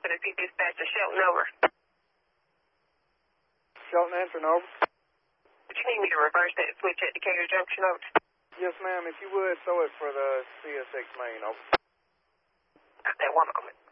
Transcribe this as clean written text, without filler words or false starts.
702 dispatch to Shelton, over. Shelton Ensign, over. Would you need me to reverse that switch at Decatur Junction, over? Yes, ma'am. If you would, so it for the CSX main, over. Got that, 1 moment.